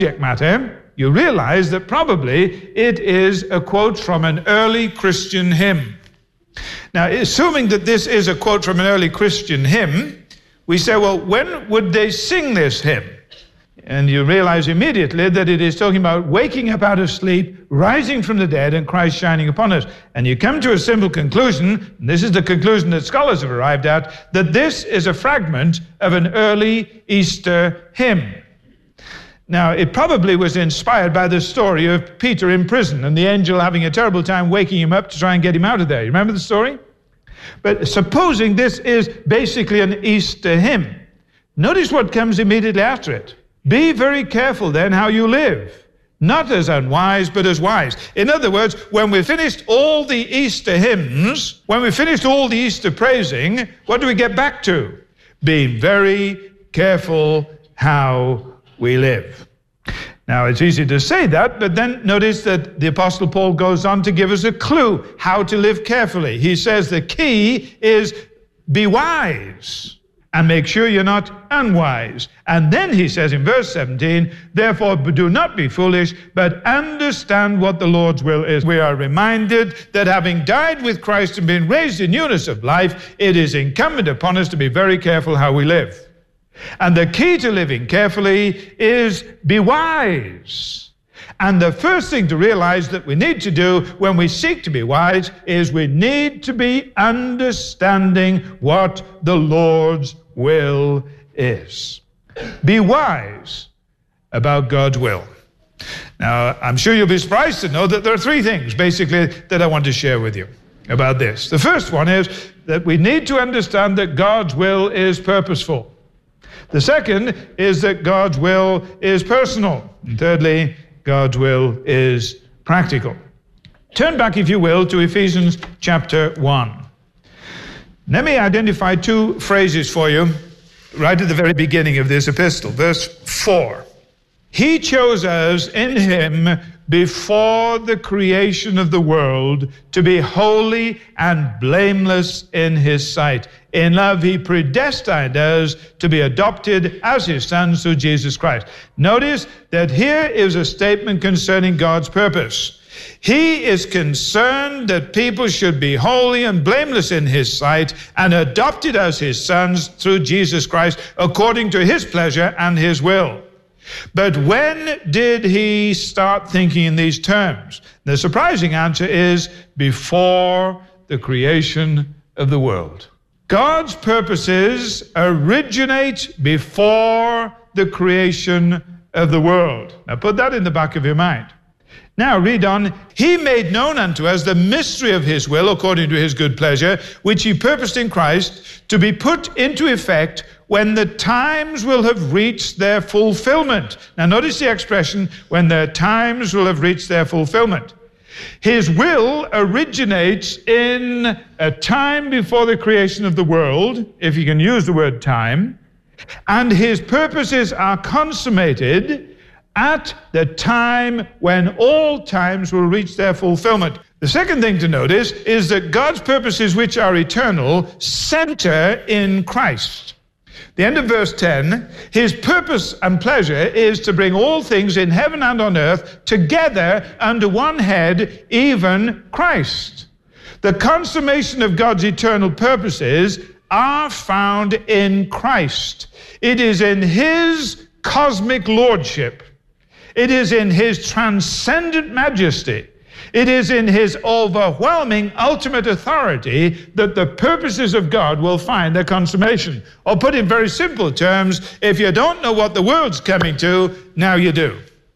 subject matter, you realize that probably it is a quote from an early Christian hymn. Now, assuming that this is a quote from an early Christian hymn, we say, well, when would they sing this hymn? And you realize immediately that it is talking about waking up out of sleep, rising from the dead, and Christ shining upon us. And you come to a simple conclusion, and this is the conclusion that scholars have arrived at, that this is a fragment of an early Easter hymn. Now, it probably was inspired by the story of Peter in prison and the angel having a terrible time waking him up to try and get him out of there. You remember the story? But supposing this is basically an Easter hymn, notice what comes immediately after it. Be very careful then how you live, not as unwise, but as wise. In other words, when we've finished all the Easter hymns, when we've finished all the Easter praising, what do we get back to? Being very careful how we live. Now, it's easy to say that, but then notice that the Apostle Paul goes on to give us a clue how to live carefully. He says the key is be wise and make sure you're not unwise. And then he says in verse 17, therefore do not be foolish, but understand what the Lord's will is. We are reminded that having died with Christ and been raised in newness of life, it is incumbent upon us to be very careful how we live. And the key to living carefully is be wise. And the first thing to realize that we need to do when we seek to be wise is we need to be understanding what the Lord's will is. Be wise about God's will. Now, I'm sure you'll be surprised to know that there are three things basically that I want to share with you about this. The first one is that we need to understand that God's will is purposeful. The second is that God's will is personal. And thirdly, God's will is practical. Turn back, if you will, to Ephesians chapter 1. Let me identify two phrases for you right at the very beginning of this epistle. Verse 4. He chose us in him before the creation of the world to be holy and blameless in his sight. In love, he predestined us to be adopted as his sons through Jesus Christ. Notice that here is a statement concerning God's purpose. He is concerned that people should be holy and blameless in his sight and adopted as his sons through Jesus Christ according to his pleasure and his will. But when did he start thinking in these terms? The surprising answer is before the creation of the world. God's purposes originate before the creation of the world. Now put that in the back of your mind. Now read on. He made known unto us the mystery of his will according to his good pleasure, which he purposed in Christ to be put into effect when the times will have reached their fulfillment. Now notice the expression, when the times will have reached their fulfillment. His will originates in a time before the creation of the world, if you can use the word time, and his purposes are consummated at the time when all times will reach their fulfillment. The second thing to notice is that God's purposes, which are eternal, center in Christ. The end of verse 10, his purpose and pleasure is to bring all things in heaven and on earth together under one head, even Christ. The consummation of God's eternal purposes are found in Christ. It is in his cosmic lordship. It is in his transcendent majesty. It is in his overwhelming ultimate authority that the purposes of God will find their consummation. Or put in very simple terms, if you don't know what the world's coming to, now you do.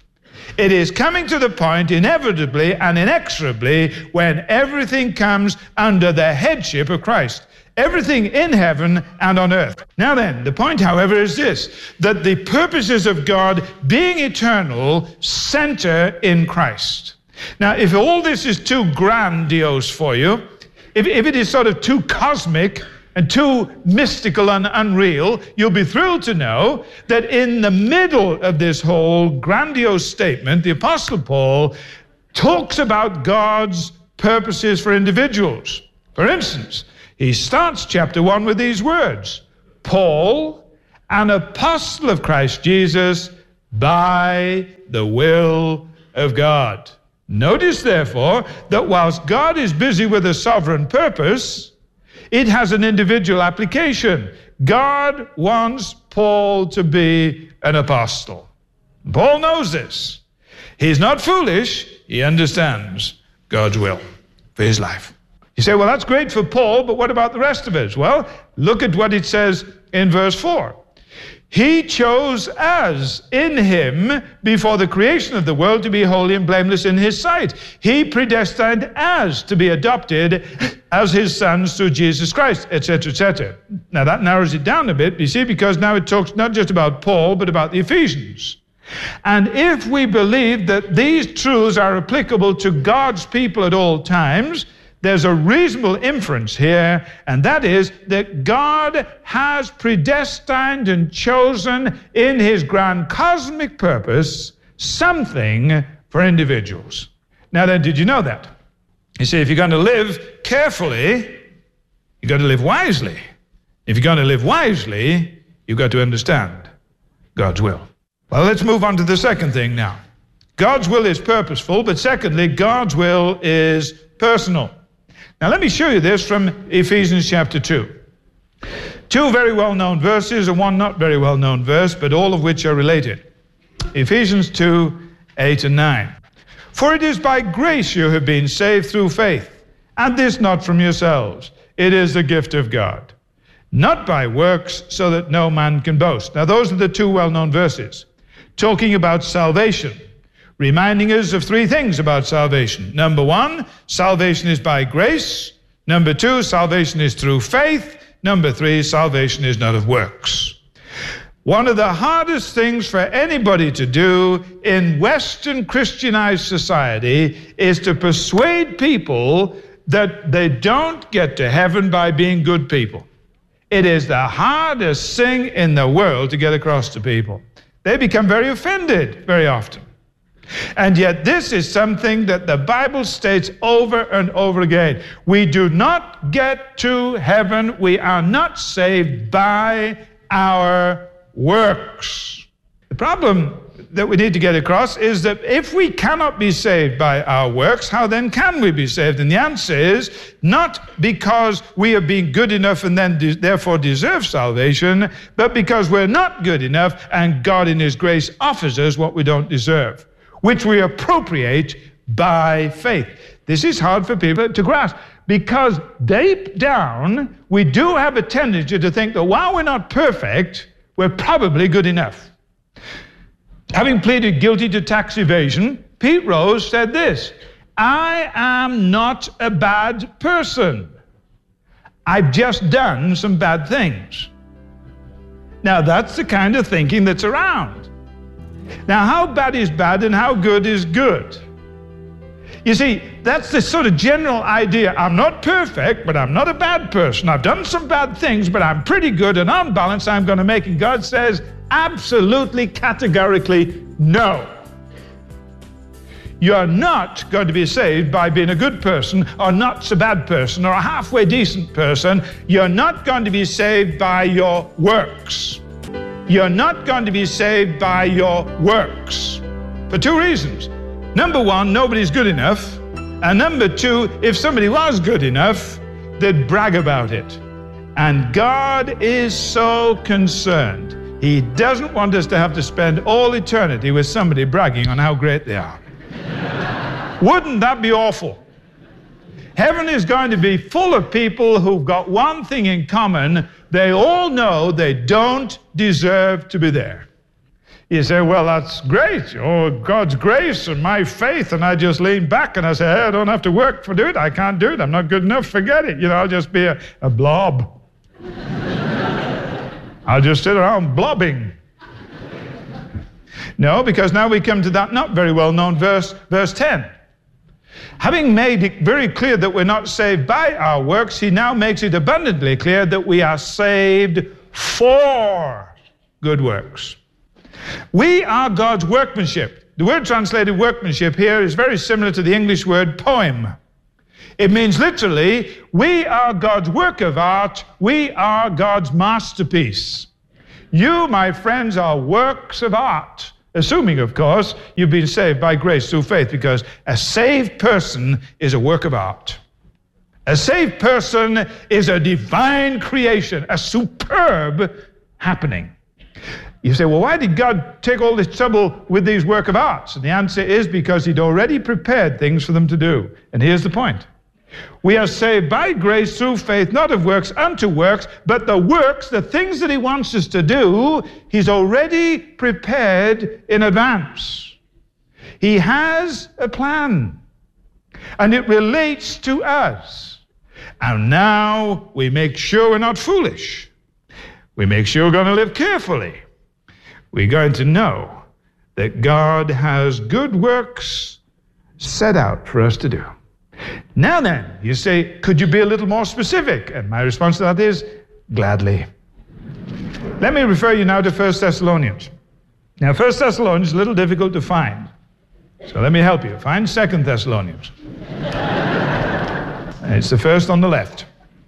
It is coming to the point, inevitably and inexorably, when everything comes under the headship of Christ. Everything in heaven and on earth. Now then, the point, however, is this, that the purposes of God, being eternal, center in Christ. Now, if all this is too grandiose for you, if it is sort of too cosmic and too mystical and unreal, you'll be thrilled to know that in the middle of this whole grandiose statement, the Apostle Paul talks about God's purposes for individuals. For instance, he starts chapter 1 with these words, Paul, an apostle of Christ Jesus, by the will of God. Notice, therefore, that whilst God is busy with a sovereign purpose, it has an individual application. God wants Paul to be an apostle. Paul knows this. He's not foolish. He understands God's will for his life. You say, well, that's great for Paul, but what about the rest of us? Well, look at what it says in verse 4. He chose us in him before the creation of the world to be holy and blameless in his sight. He predestined us to be adopted as his sons through Jesus Christ, etc., etc. Now that narrows it down a bit, you see, because now it talks not just about Paul, but about the Ephesians. And if we believe that these truths are applicable to God's people at all times, there's a reasonable inference here, and that is that God has predestined and chosen in his grand cosmic purpose something for individuals. Now then, did you know that? You see, if you're going to live carefully, you've got to live wisely. If you're going to live wisely, you've got to understand God's will. Well, let's move on to the second thing now. God's will is purposeful, but secondly, God's will is personal. Now let me show you this from Ephesians chapter 2. Two very well-known verses and one not very well-known verse, but all of which are related. Ephesians 2, 8 and 9. For it is by grace you have been saved through faith, and this not from yourselves. It is the gift of God, not by works, so that no man can boast. Now those are the two well-known verses, talking about salvation, reminding us of three things about salvation. Number one, salvation is by grace. Number two, salvation is through faith. Number three, salvation is not of works. One of the hardest things for anybody to do in Western Christianized society is to persuade people that they don't get to heaven by being good people. It is the hardest thing in the world to get across to people. They become very offended very often. And yet this is something that the Bible states over and over again. We do not get to heaven. We are not saved by our works. The problem that we need to get across is that if we cannot be saved by our works, how then can we be saved? And the answer is not because we have been good enough and then therefore deserve salvation, but because we're not good enough and God in his grace offers us what we don't deserve, which we appropriate by faith. This is hard for people to grasp because deep down, we do have a tendency to think that while we're not perfect, we're probably good enough. Having pleaded guilty to tax evasion, Pete Rose said this, I am not a bad person. I've just done some bad things. Now that's the kind of thinking that's around. Now, how bad is bad and how good is good? You see, that's the sort of general idea. I'm not perfect, but I'm not a bad person. I've done some bad things, but I'm pretty good, and on balance, I'm going to make it. God says, absolutely, categorically, no. You're not going to be saved by being a good person or not so bad person or a halfway decent person. You're not going to be saved by your works. You're not going to be saved by your works for two reasons. Number one, nobody's good enough. And number two, if somebody was good enough, they'd brag about it. And God is so concerned. He doesn't want us to have to spend all eternity with somebody bragging on how great they are. Wouldn't that be awful? Heaven is going to be full of people who've got one thing in common. They all know they don't deserve to be there. You say, well, that's great. Oh, God's grace and my faith. And I just lean back and I say, hey, I don't have to work for it. I can't do it. I'm not good enough. Forget it. You know, I'll just be a blob. I'll just sit around blobbing. No, because now we come to that not very well-known verse 10. Having made it very clear that we're not saved by our works, he now makes it abundantly clear that we are saved for good works. We are God's workmanship. The word translated workmanship here is very similar to the English word poem. It means literally, we are God's work of art. We are God's masterpiece. You, my friends, are works of art Assuming, of course, you've been saved by grace through faith, because a saved person is a work of art. A saved person is a divine creation, a superb happening. You say, well, why did God take all this trouble with these work of arts? And the answer is because he'd already prepared things for them to do. And here's the point. We are saved by grace through faith, not of works unto works, but the works, the things that he wants us to do, he's already prepared in advance. He has a plan, and it relates to us. And now we make sure we're not foolish. We make sure we're going to live carefully. We're going to know that God has good works set out for us to do. Now then, you say, could you be a little more specific? And my response to that is, gladly. Let me refer you now to 1 Thessalonians. Now, 1 Thessalonians is a little difficult to find. So let me help you. Find 2 Thessalonians. It's the first on the left.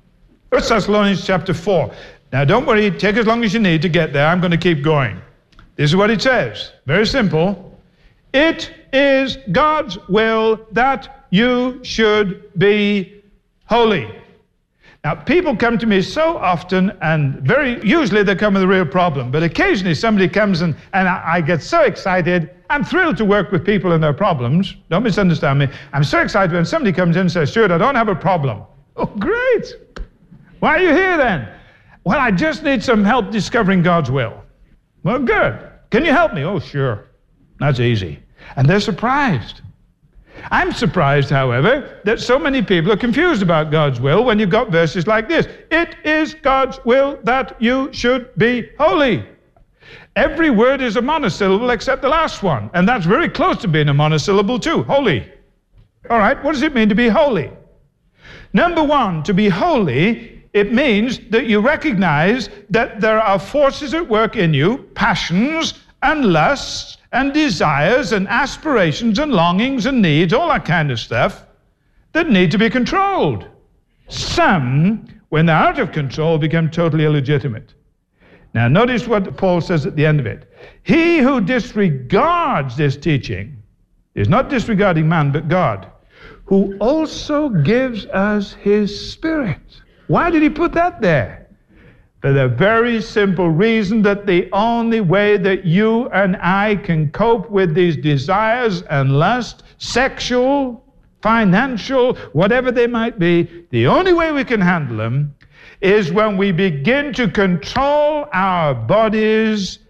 1 Thessalonians chapter 4. Now, don't worry. Take as long as you need to get there. I'm going to keep going. This is what it says. Very simple. It is God's will that you should be holy. Now, people come to me so often, and usually they come with a real problem, but occasionally somebody comes and I get so excited. I'm thrilled to work with people and their problems. Don't misunderstand me. I'm so excited when somebody comes in and says, Stuart, I don't have a problem. Oh, great. Why are you here then? Well, I just need some help discovering God's will. Well, good. Can you help me? Oh, sure. That's easy. And they're surprised. I'm surprised, however, that so many people are confused about God's will when you've got verses like this. It is God's will that you should be holy. Every word is a monosyllable except the last one, and that's very close to being a monosyllable too, holy. All right, what does it mean to be holy? Number one, to be holy, it means that you recognize that there are forces at work in you, passions and lusts and desires and aspirations and longings and needs, all that kind of stuff, that need to be controlled. Some, when they're out of control, become totally illegitimate. Now, notice what Paul says at the end of it. He who disregards this teaching is not disregarding man, but God, who also gives us his Spirit. Why did he put that there? For the very simple reason that the only way that you and I can cope with these desires and lust, sexual, financial, whatever they might be, the only way we can handle them is when we begin to control our bodies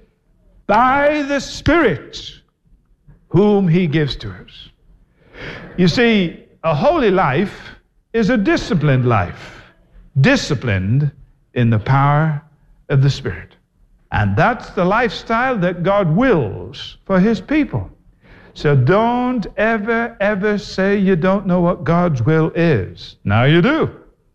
by the Spirit whom he gives to us. You see, a holy life is a disciplined life, disciplined in the power of the Spirit. And that's the lifestyle that God wills for his people. So don't ever say you don't know what God's will is. Now you do.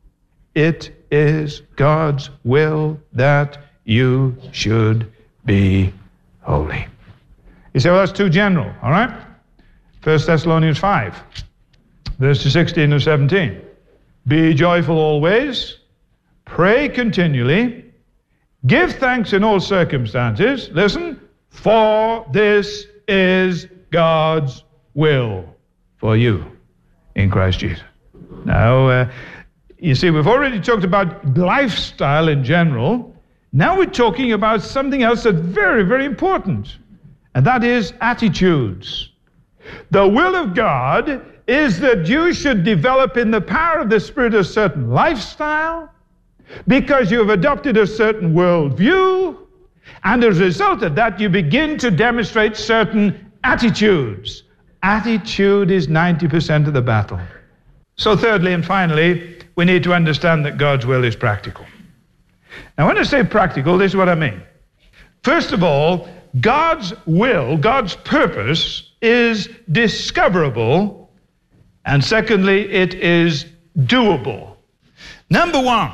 It is God's will that you should be holy. You say, well, that's too general, all right? 1 Thessalonians 5, verses 16 and 17. Be joyful always, pray continually, give thanks in all circumstances. Listen, for this is God's will for you in Christ Jesus. Now, you see, we've already talked about lifestyle in general. Now we're talking about something else that's very, very important, and that is attitudes. The will of God is that you should develop in the power of the Spirit a certain lifestyle, because you have adopted a certain worldview, and as a result of that, you begin to demonstrate certain attitudes. Attitude is 90% of the battle. So thirdly and finally, we need to understand that God's will is practical. Now, when I say practical, this is what I mean. First of all, God's will, God's purpose is discoverable, and secondly, it is doable. Number one,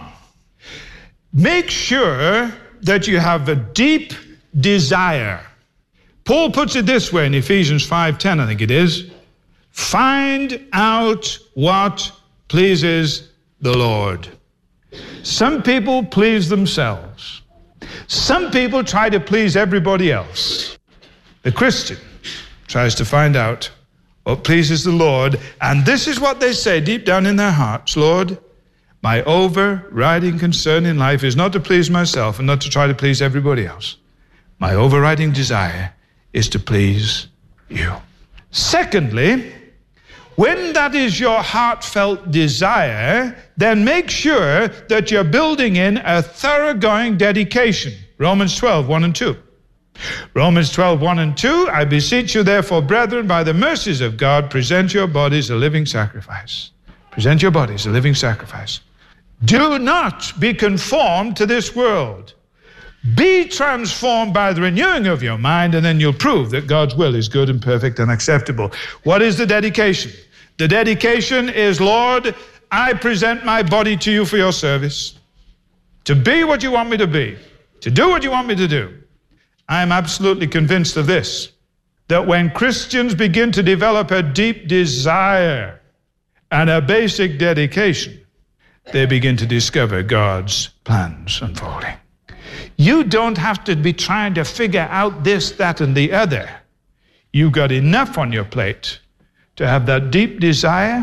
make sure that you have a deep desire. Paul puts it this way in Ephesians 5:10, I think it is. Find out what pleases the Lord. Some people please themselves. Some people try to please everybody else. The Christian tries to find out what pleases the Lord, and this is what they say deep down in their hearts: Lord, my overriding concern in life is not to please myself and not to try to please everybody else. My overriding desire is to please you. Secondly, when that is your heartfelt desire, then make sure that you're building in a thoroughgoing dedication. Romans 12, 1 and 2. Romans 12, 1 and 2, I beseech you therefore, brethren, by the mercies of God, present your bodies a living sacrifice. Present your bodies a living sacrifice. Do not be conformed to this world. Be transformed by the renewing of your mind, and then you'll prove that God's will is good and perfect and acceptable. What is the dedication? The dedication is, Lord, I present my body to you for your service, to be what you want me to be, to do what you want me to do. I am absolutely convinced of this, that when Christians begin to develop a deep desire and a basic dedication, they begin to discover God's plans unfolding. You don't have to be trying to figure out this, that, and the other. You've got enough on your plate to have that deep desire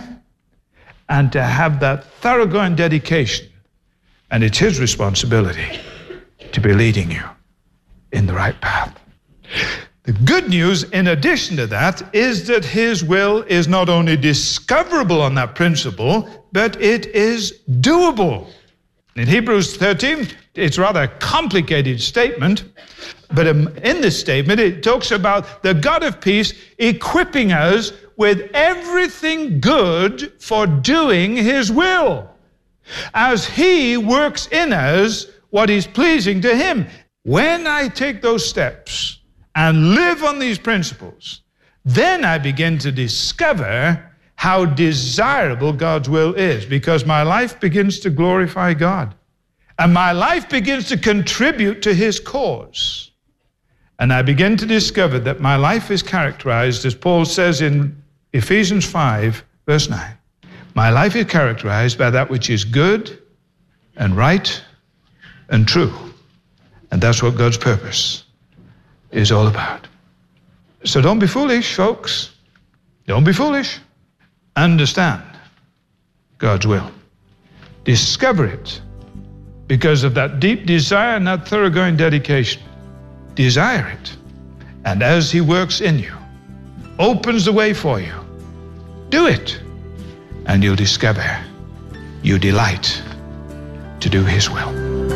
and to have that thoroughgoing dedication. And it's His responsibility to be leading you in the right path. The good news, in addition to that, is that His will is not only discoverable on that principle, but it is doable. In Hebrews 13, it's a rather complicated statement, but in this statement, it talks about the God of peace equipping us with everything good for doing His will, as He works in us what is pleasing to Him. When I take those steps and live on these principles, then I begin to discover how desirable God's will is, because my life begins to glorify God. And my life begins to contribute to His cause. And I begin to discover that my life is characterized, as Paul says in Ephesians 5, verse 9. My life is characterized by that which is good and right and true. And that's what God's purpose is all about. So don't be foolish, folks. Don't be foolish. Understand God's will. Discover it because of that deep desire and that thoroughgoing dedication. Desire it. And as He works in you, opens the way for you, do it. And you'll discover you delight to do His will.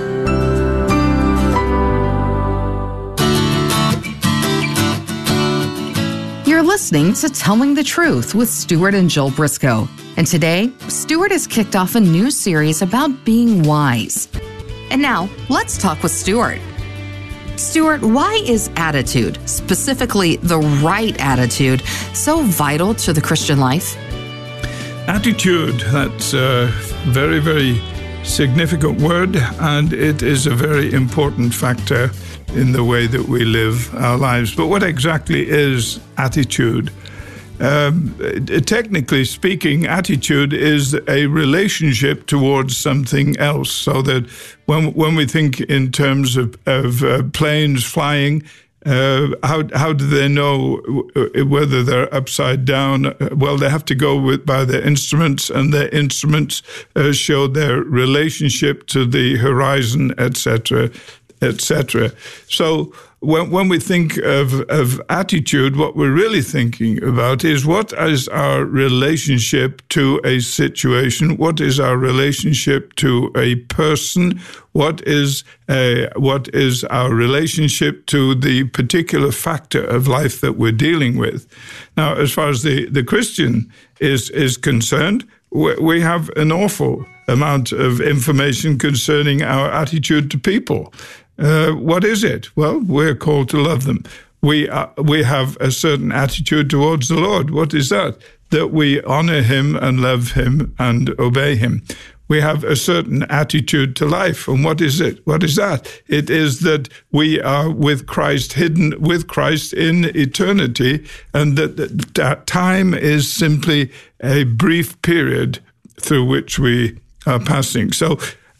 You're listening to Telling the Truth with Stuart and Jill Briscoe. And today, Stuart has kicked off a new series about being wise. And now, let's talk with Stuart. Stuart, why is attitude, specifically the right attitude, so vital to the Christian life? Attitude, that's a very, very significant word, and it is a very important factor in the way that we live our lives. But what exactly is attitude? Technically speaking, attitude is a relationship towards something else. So that when we think in terms of planes flying, how do they know whether they're upside down? Well, they have to go by their instruments, and their instruments show their relationship to the horizon, etc., etc. So when we think of attitude, what we're really thinking about is what is our relationship to a situation, what is our relationship to a person, what is our relationship to the particular factor of life that we're dealing with. Now, as far as the Christian is concerned, we have an awful amount of information concerning our attitude to people. What is it? Well, we're called to love them. We have a certain attitude towards the Lord. What is that? That we honor Him and love Him and obey Him. We have a certain attitude to life. And what is it? What is that? It is that we are with Christ, hidden with Christ in eternity, and that time is simply a brief period through which we are passing. So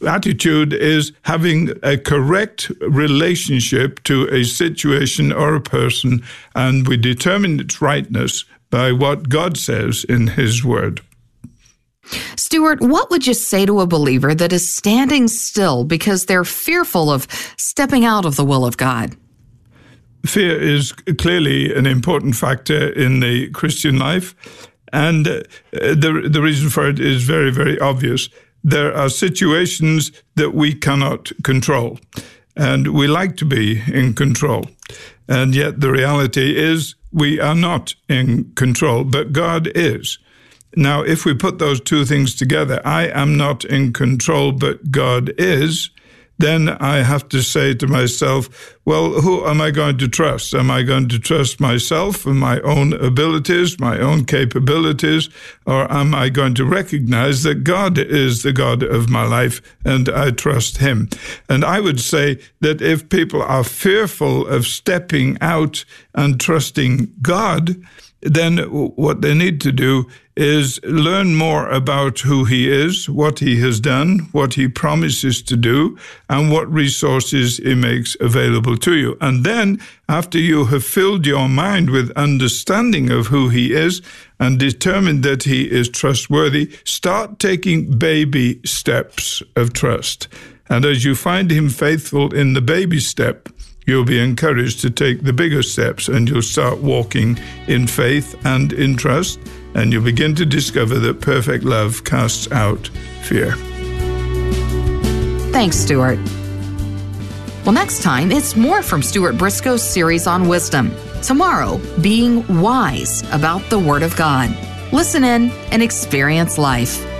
attitude is having a correct relationship to a situation or a person, and we determine its rightness by what God says in His Word. Stuart, what would you say to a believer that is standing still because they're fearful of stepping out of the will of God? Fear is clearly an important factor in the Christian life, and the reason for it is very, very obvious. There are situations that we cannot control, and we like to be in control. And yet the reality is we are not in control, but God is. Now, if we put those two things together, I am not in control, but God is, then I have to say to myself, well, who am I going to trust? Am I going to trust myself and my own abilities, my own capabilities, or am I going to recognize that God is the God of my life and I trust Him? And I would say that if people are fearful of stepping out and trusting God, then what they need to do is learn more about who He is, what He has done, what He promises to do, and what resources He makes available to you. And then, after you have filled your mind with understanding of who He is and determined that He is trustworthy, start taking baby steps of trust. And as you find Him faithful in the baby step, you'll be encouraged to take the bigger steps, and you'll start walking in faith and in trust, and you'll begin to discover that perfect love casts out fear. Thanks, Stuart. Well, next time, it's more from Stuart Briscoe's series on wisdom. Tomorrow, being wise about the Word of God. Listen in and experience life.